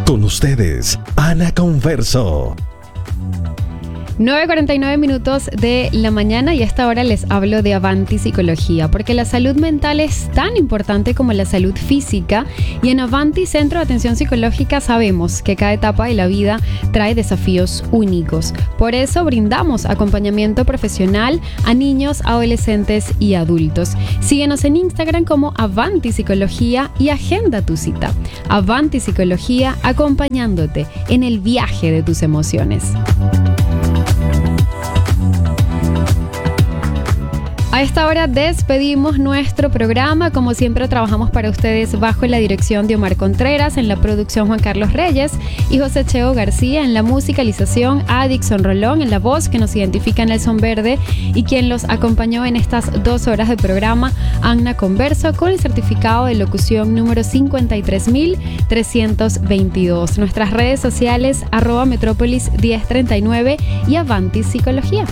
Con ustedes, Ana Converso. 9:49 minutos de la mañana y a esta hora les hablo de Avanti Psicología, porque la salud mental es tan importante como la salud física, y en Avanti Centro de Atención Psicológica sabemos que cada etapa de la vida trae desafíos únicos. Por eso brindamos acompañamiento profesional a niños, adolescentes y adultos. Síguenos en Instagram como Avanti Psicología y agenda tu cita. Avanti Psicología, acompañándote en el viaje de tus emociones. A esta hora despedimos nuestro programa. Como siempre, trabajamos para ustedes bajo la dirección de Omar Contreras, en la producción Juan Carlos Reyes y José Cheo García, en la musicalización a Dixon Rolón, en la voz que nos identifica Nelson Verde, y quien los acompañó en estas 2 horas de programa, Ana Converso, con el certificado de locución número 53.322. Nuestras redes sociales, @Metrópolis 1039 y Avanti Psicología.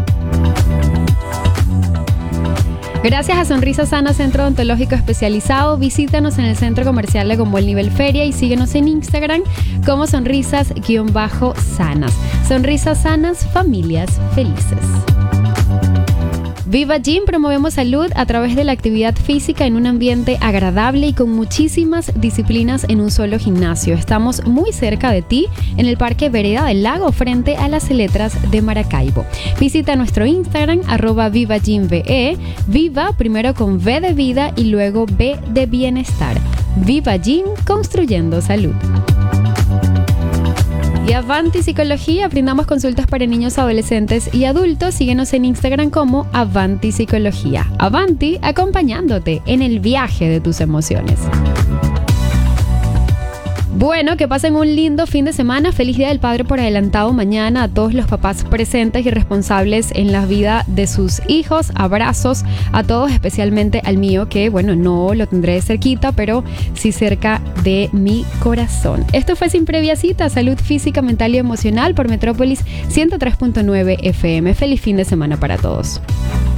Gracias a Sonrisa Sana, Centro Odontológico Especializado. Visítanos en el Centro Comercial de Gombo, el Nivel Feria, y síguenos en Instagram como sonrisas_sanas. Sonrisas sanas, familias felices. Viva Gym, promovemos salud a través de la actividad física en un ambiente agradable y con muchísimas disciplinas en un solo gimnasio. Estamos muy cerca de ti en el Parque Vereda del Lago, frente a las Letras de Maracaibo. Visita nuestro Instagram @VivaGymVE. Viva primero con V de vida y luego B de bienestar. Viva Gym, construyendo salud. Y Avanti Psicología, brindamos consultas para niños, adolescentes y adultos. Síguenos en Instagram como Avanti Psicología. Avanti, acompañándote en el viaje de tus emociones. Bueno, que pasen un lindo fin de semana. Feliz Día del Padre por adelantado mañana a todos los papás presentes y responsables en la vida de sus hijos. Abrazos a todos, especialmente al mío, que bueno, no lo tendré de cerquita, pero sí cerca de mi corazón. Esto fue Sin Previa Cita, salud física, mental y emocional por Metrópolis 103.9 FM. Feliz fin de semana para todos.